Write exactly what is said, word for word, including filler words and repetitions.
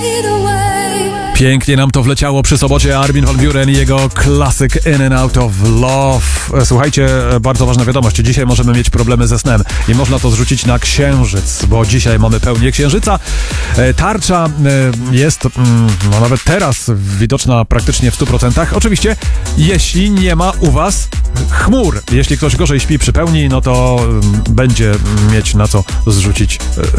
Pięknie nam to wleciało przy sobocie. Armin van Buuren i jego klasyk In and Out of Love. Słuchajcie, bardzo ważna wiadomość. Dzisiaj możemy mieć problemy ze snem i można to zrzucić na księżyc, bo dzisiaj mamy pełnię księżyca. Tarcza jest no nawet teraz widoczna praktycznie w stu procentach. Oczywiście, jeśli nie ma u was chmur. Jeśli ktoś gorzej śpi przy pełni, no to będzie mieć na co zrzucić